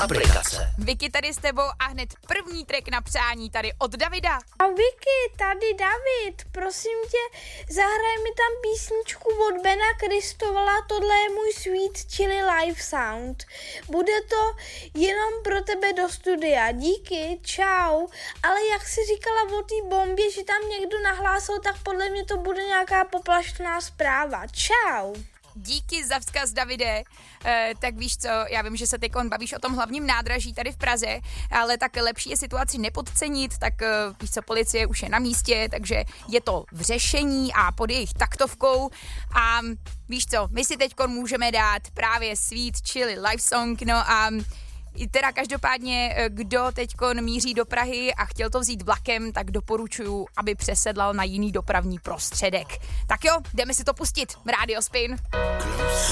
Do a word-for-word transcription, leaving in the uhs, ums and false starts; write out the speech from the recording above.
aplikace. Vicky tady s tebou a hned první track na přání tady od Davida. A Vicky, tady David, prosím tě, zahraj mi tam písničku od Bena Kristovala, tohle je můj Sweet Chili Live Sound. Bude to jenom pro tebe do studia, díky, čau. Ale jak jsi říkala o té bombě, že tam někdo nahlásil, tak podle mě to bude nějaká poplašná zpráva. Čau. Díky za vzkaz, Davide. E, tak víš co, já vím, že se teď bavíš o tom hlavním nádraží tady v Praze, ale tak lepší je situaci nepodcenit, tak e, víš co, policie už je na místě, takže je to v řešení a pod jejich taktovkou a víš co, my si teď můžeme dát právě Sweet Chili Live Song, no a teda každopádně, kdo teďkon míří do Prahy a chtěl to vzít vlakem, tak doporučuju, aby přesedlal na jiný dopravní prostředek. Tak jo, jdeme si to pustit. Radio Spin.